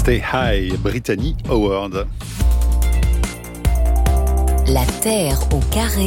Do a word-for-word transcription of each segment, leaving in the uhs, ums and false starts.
Stay High, Brittany Howard. La Terre au carré,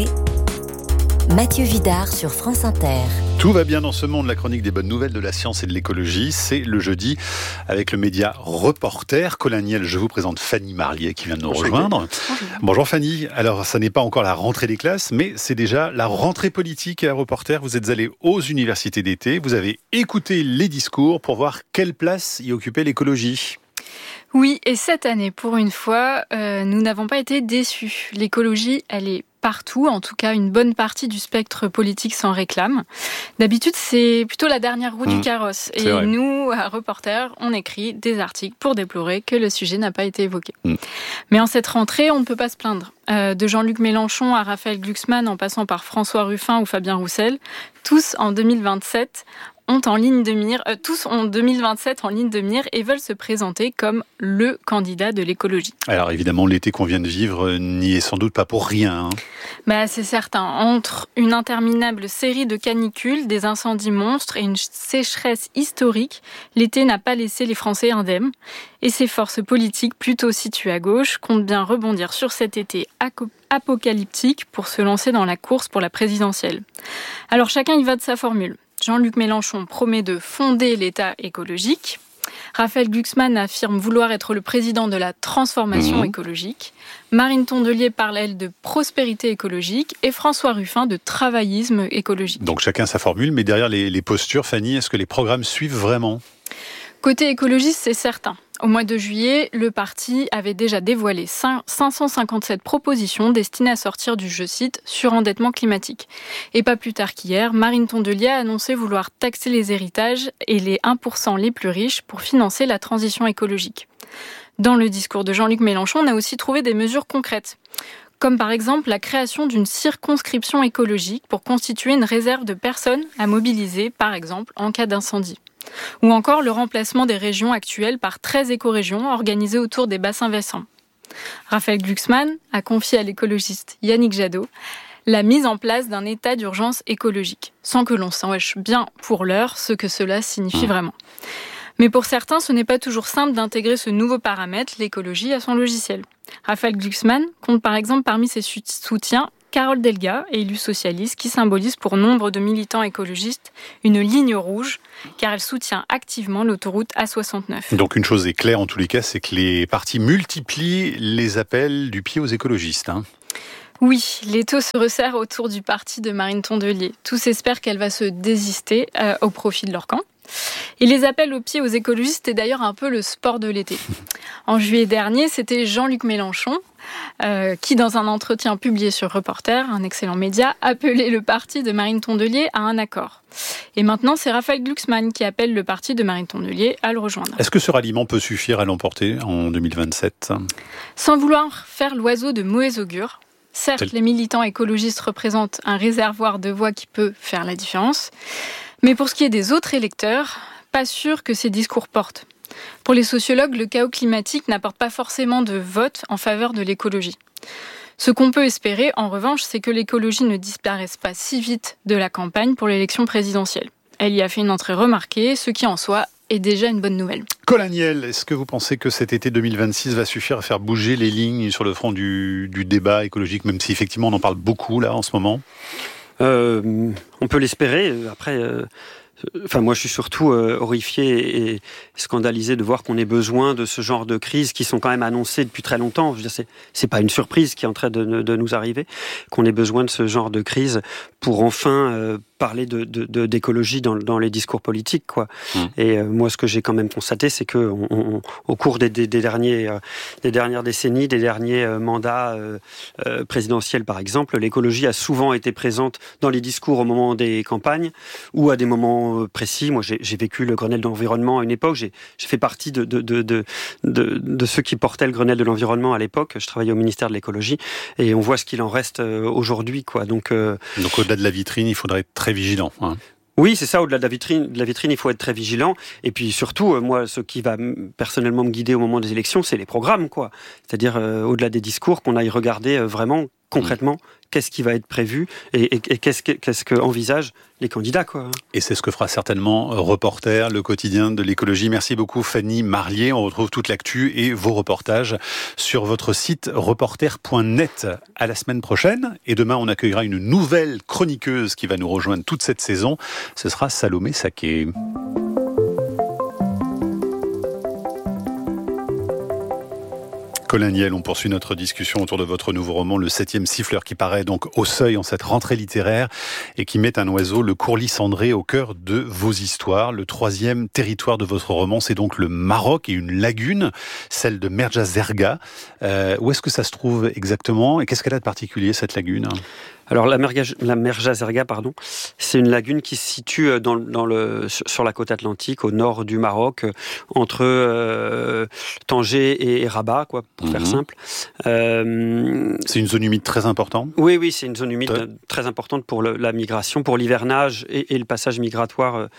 Mathieu Vidard sur France Inter. Tout va bien dans ce monde, la chronique des bonnes nouvelles de la science et de l'écologie. C'est le jeudi avec le média Reporter. Colin Niel, je vous présente Fanny Marlier qui vient de nous rejoindre. Bonjour. Bonjour Fanny. Alors, ça n'est pas encore la rentrée des classes, mais c'est déjà la rentrée politique à Reporter. Vous êtes allé aux universités d'été, vous avez écouté les discours pour voir quelle place y occupait l'écologie. Oui, et cette année, pour une fois, euh, nous n'avons pas été déçus. L'écologie, elle est partout, en tout cas une bonne partie du spectre politique s'en réclame. D'habitude, c'est plutôt la dernière roue mmh, du carrosse. Et vrai. Nous, à Reporter, on écrit des articles pour déplorer que le sujet n'a pas été évoqué. Mmh. Mais en cette rentrée, on ne peut pas se plaindre. Euh, de Jean-Luc Mélenchon à Raphaël Glucksmann, en passant par François Ruffin ou Fabien Roussel, tous en deux mille vingt-sept ont en ligne de mire, euh, tous ont deux mille vingt-sept en ligne de mire et veulent se présenter comme le candidat de l'écologie. Alors évidemment, l'été qu'on vient de vivre n'y est sans doute pas pour rien. Hein. Bah, c'est certain. Entre une interminable série de canicules, des incendies monstres et une sécheresse historique, l'été n'a pas laissé les Français indemnes. Et ces forces politiques, plutôt situées à gauche, comptent bien rebondir sur cet été apocalyptique pour se lancer dans la course pour la présidentielle. Alors chacun y va de sa formule. Jean-Luc Mélenchon promet de fonder l'État écologique. Raphaël Glucksmann affirme vouloir être le président de la transformation mmh. écologique. Marine Tondelier parle, elle, de prospérité écologique. Et François Ruffin de travaillisme écologique. Donc chacun sa formule, mais derrière les, les postures, Fanny, est-ce que les programmes suivent vraiment ? Côté écologiste, c'est certain. Au mois de juillet, le parti avait déjà dévoilé cinq cent cinquante-sept propositions destinées à sortir du, je cite, surendettement climatique. Et pas plus tard qu'hier, Marine Tondelier a annoncé vouloir taxer les héritages et les un pour cent les plus riches pour financer la transition écologique. Dans le discours de Jean-Luc Mélenchon, on a aussi trouvé des mesures concrètes. Comme par exemple la création d'une circonscription écologique pour constituer une réserve de personnes à mobiliser, par exemple, en cas d'incendie. Ou encore le remplacement des régions actuelles par treize écorégions organisées autour des bassins versants. Raphaël Glucksmann a confié à l'écologiste Yannick Jadot la mise en place d'un état d'urgence écologique, sans que l'on sache bien pour l'heure ce que cela signifie vraiment. Mais pour certains, ce n'est pas toujours simple d'intégrer ce nouveau paramètre, l'écologie, à son logiciel. Raphaël Glucksmann compte par exemple parmi ses soutiens Carole Delga, élue socialiste, qui symbolise pour nombre de militants écologistes une ligne rouge, car elle soutient activement l'autoroute A soixante-neuf. Donc une chose est claire en tous les cas, c'est que les partis multiplient les appels du pied aux écologistes. Hein. Oui, l'étau se resserre autour du parti de Marine Tondelier. Tous espèrent qu'elle va se désister euh, au profit de leur camp. Et les appels au pied aux écologistes est d'ailleurs un peu le sport de l'été. En juillet dernier, c'était Jean-Luc Mélenchon euh, qui, dans un entretien publié sur Reporter, un excellent média, appelait le parti de Marine Tondelier à un accord. Et maintenant, c'est Raphaël Glucksmann qui appelle le parti de Marine Tondelier à le rejoindre. Est-ce que ce ralliement peut suffire à l'emporter en deux mille vingt-sept ? Sans vouloir faire l'oiseau de mauvais augure, certes, c'est... les militants écologistes représentent un réservoir de voix qui peut faire la différence. Mais pour ce qui est des autres électeurs, pas sûr que ces discours portent. Pour les sociologues, le chaos climatique n'apporte pas forcément de vote en faveur de l'écologie. Ce qu'on peut espérer, en revanche, c'est que l'écologie ne disparaisse pas si vite de la campagne pour l'élection présidentielle. Elle y a fait une entrée remarquée, ce qui en soi est déjà une bonne nouvelle. Colin Niel, est-ce que vous pensez que cet été deux mille vingt-six va suffire à faire bouger les lignes sur le front du, du débat écologique, même si effectivement on en parle beaucoup là en ce moment ? Euh, on peut l'espérer. Après, euh, enfin, moi, je suis surtout euh, horrifié et scandalisé de voir qu'on ait besoin de ce genre de crises qui sont quand même annoncées depuis très longtemps. Je veux dire, c'est, c'est pas une surprise qui est en train de, de nous arriver, qu'on ait besoin de ce genre de crise pour enfin euh, parler de, de, de, d'écologie dans, dans les discours politiques, quoi. Mmh. Et euh, moi, ce que j'ai quand même constaté, c'est que on, on, au cours des, des, des, derniers, euh, des dernières décennies, des derniers euh, mandats euh, euh, présidentiels, par exemple, l'écologie a souvent été présente dans les discours au moment des campagnes ou à des moments euh, précis. Moi, j'ai, j'ai vécu le Grenelle de l'environnement à une époque. J'ai, j'ai fait partie de, de, de, de, de, de ceux qui portaient le Grenelle de l'environnement à l'époque. Je travaillais au ministère de l'écologie et on voit ce qu'il en reste euh, aujourd'hui, quoi. Donc, euh, Donc, au-delà de la vitrine, il faudrait être très vigilant. Hein. Oui, c'est ça, au-delà de la vitrine, de la vitrine, il faut être très vigilant. Et puis surtout, euh, moi, ce qui va m- personnellement me guider au moment des élections, c'est les programmes, quoi. C'est-à-dire, euh, au-delà des discours, qu'on aille regarder euh, vraiment concrètement, mmh. qu'est-ce qui va être prévu et, et, et qu'est-ce, que, qu'est-ce que envisagent les candidats, quoi. Et c'est ce que fera certainement Reporter, le quotidien de l'écologie. Merci beaucoup Fanny Marlier. On retrouve toute l'actu et vos reportages sur votre site reporter point net. À la semaine prochaine. Et demain, on accueillera une nouvelle chroniqueuse qui va nous rejoindre toute cette saison. Ce sera Salomé Saké. Colin Niel, on poursuit notre discussion autour de votre nouveau roman, Le Septième Siffleur, qui paraît donc au seuil en cette rentrée littéraire et qui met un oiseau, le courlis cendré, au cœur de vos histoires. Le troisième territoire de votre roman, c'est donc le Maroc et une lagune, celle de Merzazerga. Euh, où est-ce que ça se trouve exactement et qu'est-ce qu'elle a de particulier, cette lagune ? Alors la, Merga, la Merzazerga, pardon, c'est une lagune qui se situe dans, dans le, sur la côte atlantique, au nord du Maroc, entre euh, Tanger et, et Rabat, quoi, pour mmh. faire simple. Euh, c'est une zone humide très importante ? Oui, oui, c'est une zone humide très, très importante pour le, la migration, pour l'hivernage et, et le passage migratoire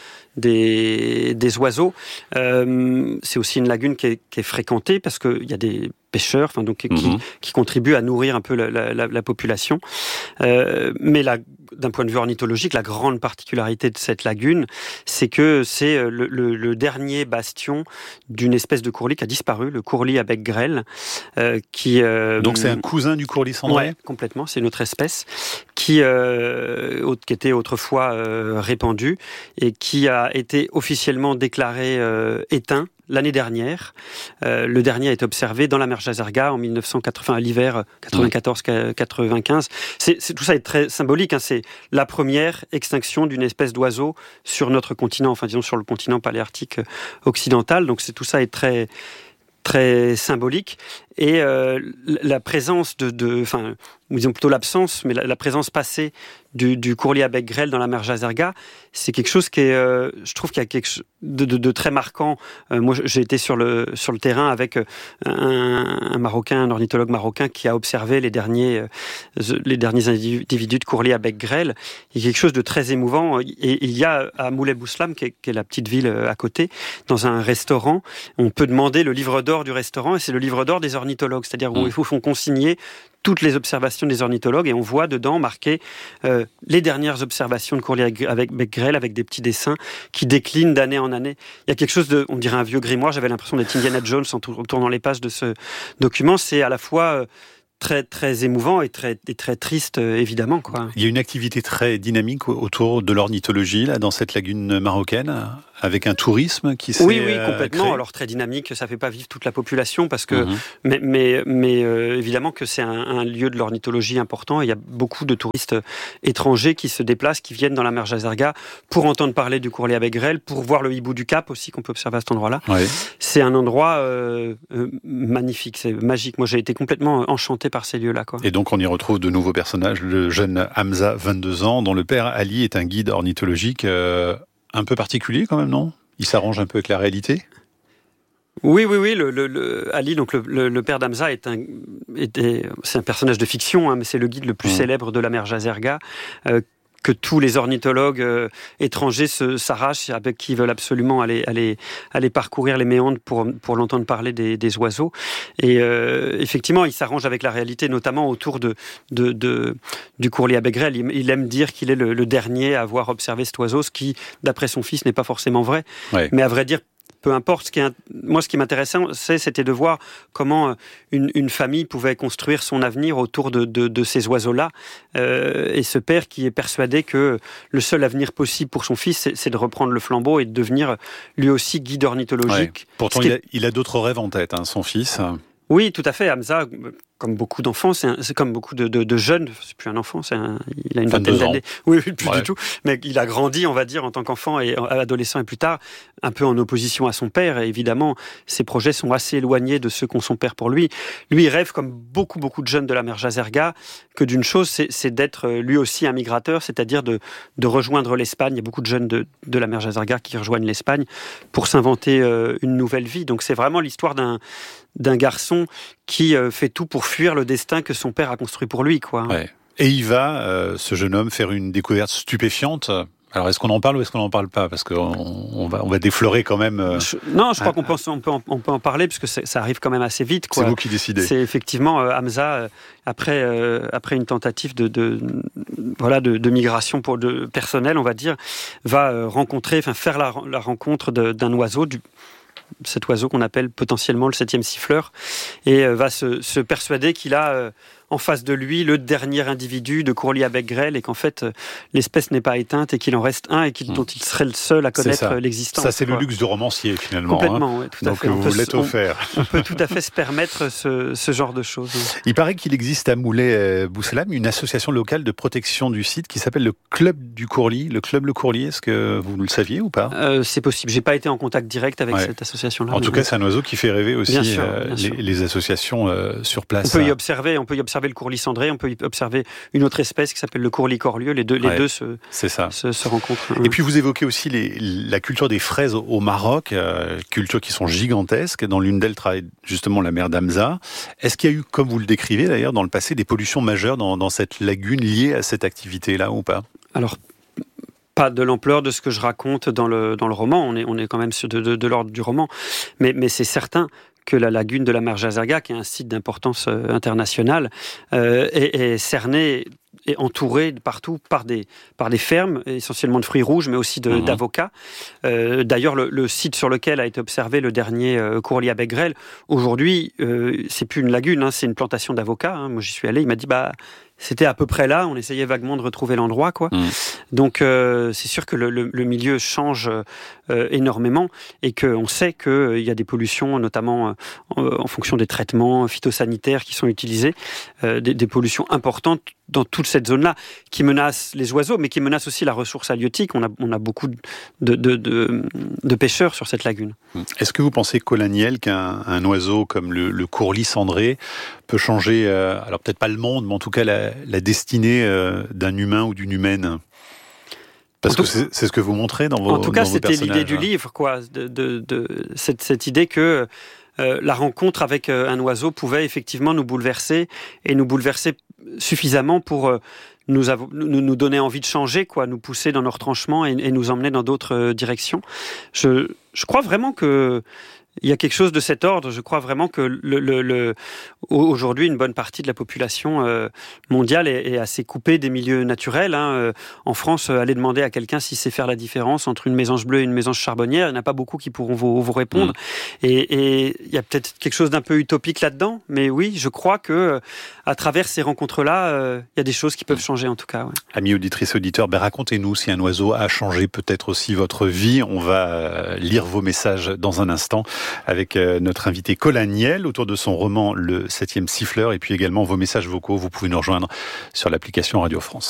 des, des oiseaux. Euh, c'est aussi une lagune qui est, qui est fréquentée parce qu'il y a des pêcheurs, enfin donc qui, mmh. qui contribuent à nourrir un peu la, la, la, la population. Euh, mais la, d'un point de vue ornithologique, la grande particularité de cette lagune, c'est que c'est le, le, le dernier bastion d'une espèce de courlis qui a disparu, le courlis à bec grêle, euh, qui euh, donc c'est un cousin du courlis cendré. Ouais, complètement. C'est une autre espèce qui euh, qui était autrefois euh, répandue et qui a été officiellement déclaré euh, éteint l'année dernière. Euh, le dernier a été observé dans la Merzazerga en mille neuf cent quatre-vingts, à l'hiver quatre-vingt-quatorze quatre-vingt-quinze. C'est, c'est, tout ça est très symbolique. Hein. C'est la première extinction d'une espèce d'oiseau sur notre continent, enfin disons sur le continent paléarctique occidental. Donc c'est, tout ça est très, très symbolique. Et euh, la présence de, de, enfin, disons plutôt l'absence, mais la, la présence passée du, du courlis à bec grêle dans la Merzazerga, c'est quelque chose qui est, euh, je trouve qu'il y a quelque chose de, de, de très marquant. Euh, moi, j'ai été sur le sur le terrain avec un, un Marocain, un ornithologue marocain qui a observé les derniers euh, les derniers individus de courlis à bec grêle. Il y a quelque chose de très émouvant. Et il y a à Moulay-Bouslam, qui est, qui est la petite ville à côté, dans un restaurant, on peut demander le livre d'or du restaurant, et c'est le livre d'or des ornithologues, c'est-à-dire où il faut font consigner toutes les observations des ornithologues, et on voit dedans marquer euh, les dernières observations de courlis avec bec grêle, avec des petits dessins qui déclinent d'année en année. Il y a quelque chose de, on dirait un vieux grimoire, j'avais l'impression d'être Indiana Jones en tournant les pages de ce document. C'est à la fois euh, très très émouvant et très et très triste, euh, évidemment, quoi. Il y a une activité très dynamique autour de l'ornithologie là dans cette lagune marocaine, avec un tourisme qui s'est oui oui complètement créé. Alors très dynamique, ça fait pas vivre toute la population parce que mmh. mais mais mais euh, évidemment que c'est un, un lieu de l'ornithologie important, et il y a beaucoup de touristes étrangers qui se déplacent, qui viennent dans la Merzazerga pour entendre parler du courlis à bec grêle, pour voir le hibou du Cap aussi qu'on peut observer à cet endroit-là. Oui. C'est un endroit euh, euh, magnifique, c'est magique. Moi j'ai été complètement enchanté par ces lieux-là, quoi. Et donc on y retrouve de nouveaux personnages, le jeune Hamza, vingt-deux ans, dont le père Ali est un guide ornithologique euh, un peu particulier quand même, non ? Il s'arrange un peu avec la réalité ? Oui, oui, oui. Le, le, le, Ali, donc le, le, le père d'Hamza, est un, est, c'est un personnage de fiction, hein, mais c'est le guide le plus mmh. célèbre de la Merzazerga, euh, que tous les ornithologues euh, étrangers se, s'arrachent, avec qui veulent absolument aller, aller, aller parcourir les méandres pour, pour l'entendre parler des, des oiseaux. Et euh, effectivement, il s'arrange avec la réalité, notamment autour de, de, de, du courlis à bec grêle. Il, il aime dire qu'il est le, le dernier à avoir observé cet oiseau, ce qui, d'après son fils, n'est pas forcément vrai. Ouais. Mais à vrai dire, peu importe. Ce qui est, moi, ce qui m'intéressait, c'est, c'était de voir comment une, une famille pouvait construire son avenir autour de, de, de ces oiseaux-là. Euh, et ce père qui est persuadé que le seul avenir possible pour son fils, c'est, c'est de reprendre le flambeau et de devenir lui aussi guide ornithologique. Ouais. Pourtant, il a, il a d'autres rêves en tête, hein, son fils. Oui, tout à fait. Hamza, comme beaucoup d'enfants, c'est, un, c'est comme beaucoup de, de, de jeunes. C'est plus un enfant, c'est un, il a une vingtaine d'années. Oui, oui, plus ouais. du tout. Mais il a grandi, on va dire, en tant qu'enfant et adolescent et plus tard, un peu en opposition à son père. Et évidemment, ses projets sont assez éloignés de ceux qu'ont son père pour lui. Lui, il rêve, comme beaucoup, beaucoup de jeunes de la Merzazerga, que d'une chose, c'est, c'est d'être lui aussi un migrateur, c'est-à-dire de, de rejoindre l'Espagne. Il y a beaucoup de jeunes de, de la Merzazerga qui rejoignent l'Espagne pour s'inventer euh, une nouvelle vie. Donc c'est vraiment l'histoire d'un d'un garçon qui euh, fait tout pour fuir le destin que son père a construit pour lui, quoi. Ouais. Et il va, euh, ce jeune homme, faire une découverte stupéfiante, Alors, est-ce qu'on en parle ou est-ce qu'on n'en parle pas? Parce qu'on on va, on va déflorer quand même... Euh, je, non, je crois qu'on peut, on peut, en, on peut en parler, parce que ça arrive quand même assez vite. Quoi. C'est vous qui décidez. C'est effectivement euh, Hamza, euh, après, euh, après une tentative de, de, voilà, de, de migration pour de personnel, on va dire, va euh, rencontrer, enfin faire la, la rencontre de, d'un oiseau, du, cet oiseau qu'on appelle potentiellement le septième siffleur, et euh, va se, se persuader qu'il a... Euh, en face de lui, le dernier individu de courlis à bec grêle, et qu'en fait, l'espèce n'est pas éteinte et qu'il en reste un et qu'il, mmh. dont il serait le seul à connaître l'existence. Ça, c'est quoi. Le luxe du romancier, finalement. Complètement, hein. oui, tout à Donc, fait. vous l'êtes offert. On, on peut tout à fait se permettre ce, ce genre de choses. Il paraît qu'il existe à Moulay-Bousselam une association locale de protection du site qui s'appelle le Club du Courlis. Le Club Le Courlis, est-ce que vous le saviez ou pas? euh, C'est possible. J'ai pas été en contact direct avec ouais. cette association-là. En tout cas, oui. c'est un oiseau qui fait rêver aussi bien sûr, euh, bien les, sûr. les associations euh, sur place. On peut y observer, on peut y observer le courlis cendré, on peut y observer une autre espèce qui s'appelle le courlis corlieux. Les deux, les ouais, deux se, c'est ça. Se, se rencontrent. Et puis vous évoquez aussi les, la culture des fraises au Maroc, euh, cultures qui sont gigantesques. Dans l'une d'elles travaille justement la mère d'Hamza. Est-ce qu'il y a eu, comme vous le décrivez d'ailleurs, dans le passé, des pollutions majeures dans, dans cette lagune liées à cette activité-là ou pas? Alors, pas de l'ampleur de ce que je raconte dans le, dans le roman. On est, on est quand même de, de, de l'ordre du roman. Mais, mais c'est certain que la lagune de la mer Jazaga, qui est un site d'importance euh, internationale, euh, est, est cernée et entourée partout par des, par des fermes, essentiellement de fruits rouges, mais aussi de, mmh. d'avocats. Euh, d'ailleurs, le, le site sur lequel a été observé le dernier euh, courlis à bec grêle, aujourd'hui, euh, c'est plus une lagune, hein, c'est une plantation d'avocats. Hein. Moi, j'y suis allé, il m'a dit, bah, c'était à peu près là, on essayait vaguement de retrouver l'endroit, quoi. Mmh. Donc, euh, c'est sûr que le, le, le milieu change euh, énormément et qu'on sait qu'il euh, y a des pollutions, notamment euh, en fonction des traitements phytosanitaires qui sont utilisés, euh, des, des pollutions importantes dans toute cette zone-là, qui menacent les oiseaux, mais qui menacent aussi la ressource halieutique. On a, on a beaucoup de, de, de, de pêcheurs sur cette lagune. Est-ce que vous pensez, Colaniel, qu'un un oiseau comme le, le courlis cendré peut changer, euh, alors peut-être pas le monde, mais en tout cas la, la destinée euh, d'un humain ou d'une humaine? Parce tout, que c'est, c'est ce que vous montrez dans vos En tout cas, c'était l'idée hein. du livre, quoi, de, de, de cette, cette idée que euh, la rencontre avec euh, un oiseau pouvait effectivement nous bouleverser, et nous bouleverser suffisamment pour euh, nous, av- nous, nous donner envie de changer, quoi, nous pousser dans nos retranchements et, et nous emmener dans d'autres euh, directions. Je, je crois vraiment que il y a quelque chose de cet ordre. Je crois vraiment que le, le, le, aujourd'hui, une bonne partie de la population euh, mondiale est, est assez coupée des milieux naturels. Hein. Euh, en France, euh, aller demander à quelqu'un s'il sait faire la différence entre une mésange bleue et une mésange charbonnière, il n'y en a pas beaucoup qui pourront vous, vous répondre. Mmh. Et, et il y a peut-être quelque chose d'un peu utopique là-dedans, mais oui, je crois que euh, à travers ces rencontres-là, euh, il y a des choses qui peuvent changer en tout cas. Ouais. Amis auditrices, auditeurs, ben racontez-nous si un oiseau a changé peut-être aussi votre vie. On va euh, lire vos messages dans un instant avec euh, notre invité Colaniel autour de son roman Le septième siffleur, et puis également vos messages vocaux. Vous pouvez nous rejoindre sur l'application Radio France.